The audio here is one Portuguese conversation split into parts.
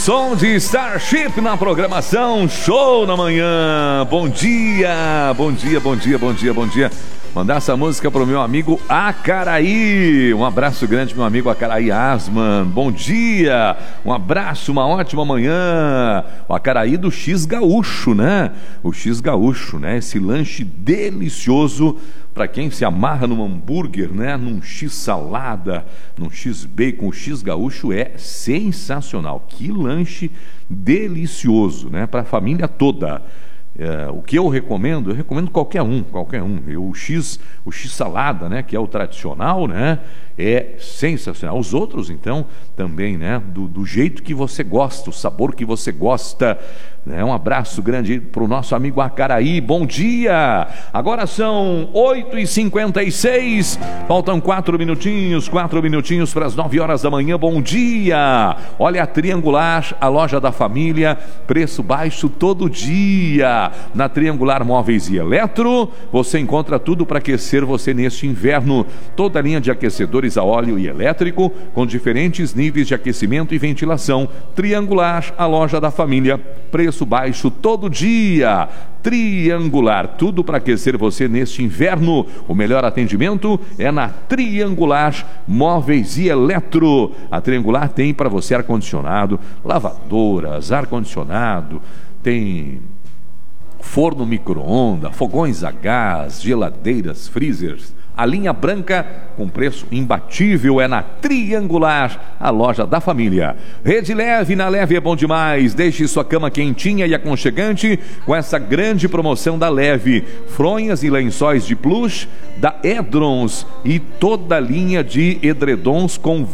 som de Starship na programação Show na Manhã. Bom dia, bom dia, bom dia, bom dia, bom dia. Mandar essa música pro meu amigo Acaraí. Um abraço grande, meu amigo Acaraí Asman. Bom dia, um abraço, uma ótima manhã. O Acaraí do X Gaúcho, né? O X Gaúcho, né? Esse lanche delicioso para quem se amarra num hambúrguer, né? Num X salada, num X bacon. O X Gaúcho é sensacional. Que lanche delicioso, né? Para a família toda. O que eu recomendo qualquer um. O X salada, né, que é o tradicional, né, é sensacional. Os outros, então, também, né, do jeito que você gosta, o sabor que você gosta. Um abraço grande para o nosso amigo Acaraí. Bom dia! Agora são 8h56, faltam 4 minutinhos para as 9 horas da manhã. Bom dia! Olha, a Triangular, a loja da família, preço baixo todo dia. Na Triangular Móveis e Eletro, você encontra tudo para aquecer você neste inverno. Toda a linha de aquecedores a óleo e elétrico, com diferentes níveis de aquecimento e ventilação. Triangular, a loja da família, preço baixo todo dia. Triangular, tudo para aquecer você neste inverno. O melhor atendimento é na Triangular Móveis e Eletro. A Triangular tem para você ar-condicionado, lavadoras, ar-condicionado, tem forno micro-ondas, fogões a gás, geladeiras, freezers. A linha branca com preço imbatível é na Triangular, a loja da família. Rede Leve, na Leve é bom demais. Deixe sua cama quentinha e aconchegante com essa grande promoção da Leve. Fronhas e lençóis de plush da Edrons e toda a linha de edredons com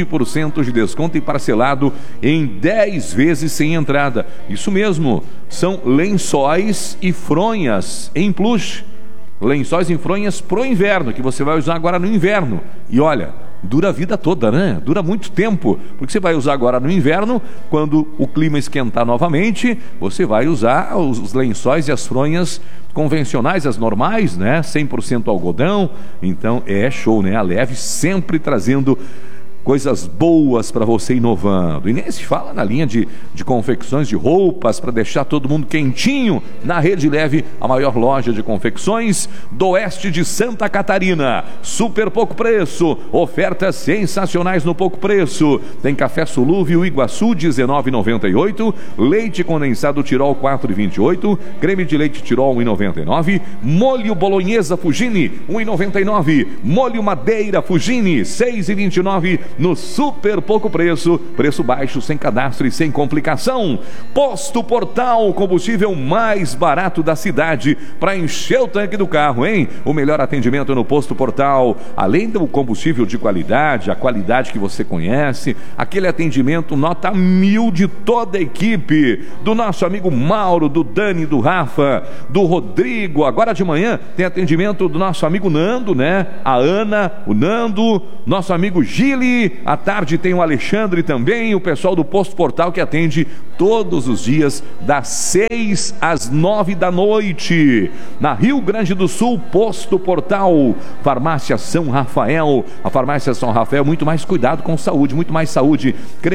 20% de desconto e parcelado em 10 vezes sem entrada. Isso mesmo, são lençóis e fronhas em plush. Lençóis em fronhas pro inverno, que você vai usar agora no inverno. E olha, dura a vida toda, né? Dura muito tempo, porque você vai usar agora no inverno, quando o clima esquentar novamente, você vai usar os lençóis e as fronhas convencionais, as normais, né? 100% algodão. Então é show, né? A Leve sempre trazendo coisas boas para você, inovando. E nem se fala na linha de confecções de roupas para deixar todo mundo quentinho. Na Rede Leve, a maior loja de confecções do oeste de Santa Catarina. Super pouco preço, ofertas sensacionais no pouco preço. Tem café solúvel Iguaçu R$19,98, leite condensado Tirol R$4,28, creme de leite Tirol R$1,99, molho bolonhesa Fugini R$1,99, molho madeira Fugini R$6,29 no super pouco preço, preço baixo, sem cadastro e sem complicação. Posto Portal, combustível mais barato da cidade para encher o tanque do carro, hein? O melhor atendimento no Posto Portal, além do combustível de qualidade, a qualidade que você conhece, aquele atendimento nota 1000 de toda a equipe, do nosso amigo Mauro, do Dani, do Rafa, do Rodrigo. Agora de manhã tem atendimento do nosso amigo Nando, né? A Ana, o Nando, nosso amigo Gili. À tarde tem o Alexandre também, o pessoal do Posto Portal que atende todos os dias das 6 às 9 da noite. Na Rio Grande do Sul, Posto Portal. Farmácia São Rafael. A Farmácia São Rafael, muito mais cuidado com saúde, muito mais saúde.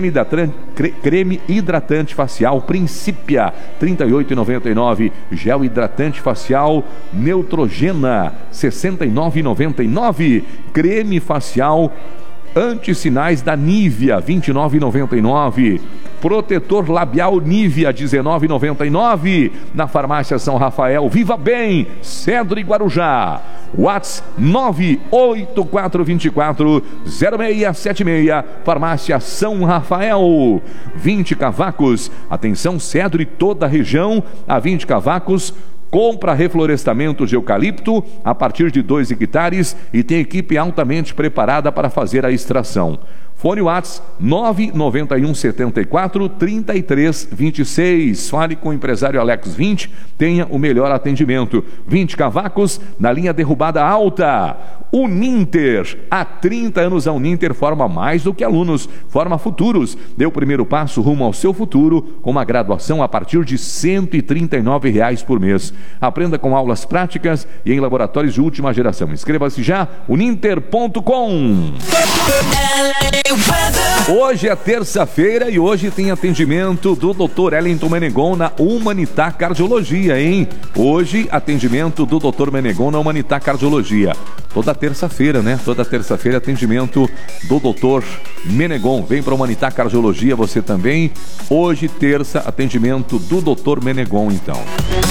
Creme hidratante facial Principia, R$ 38,99. Gel hidratante facial Neutrogena, R$ 69,99. Creme facial Antissinais da Nivea, R$ 29,99. Protetor labial Nivea, R$ 19,99. Na Farmácia São Rafael. Viva Bem, Cedro e Guarujá. WhatsApp 984240676. Farmácia São Rafael. 20 Cavacos. Atenção, Cedro e toda a região. A 20 Cavacos compra reflorestamento de eucalipto a partir de 2 hectares e tem equipe altamente preparada para fazer a extração. Fone WhatsApp 991 74 33 26. Fale com o empresário Alex 20, tenha o melhor atendimento. 20 Cavacos na linha derrubada alta. Uninter, há 30 anos a Uninter forma mais do que alunos, forma futuros. Dê o primeiro passo rumo ao seu futuro com uma graduação a partir de R$ 139 por mês. Aprenda com aulas práticas e em laboratórios de última geração. Inscreva-se já, uninter.com. Hoje é terça-feira e hoje tem atendimento do Dr. Wellington Menegon na Humanitar Cardiologia, hein? Hoje, atendimento do Dr. Menegon na Humanitar Cardiologia. Toda terça-feira, né? Toda terça-feira, atendimento do Dr. Menegon. Vem para Humanitar Cardiologia, você também. Hoje, terça, atendimento do Dr. Menegon, então.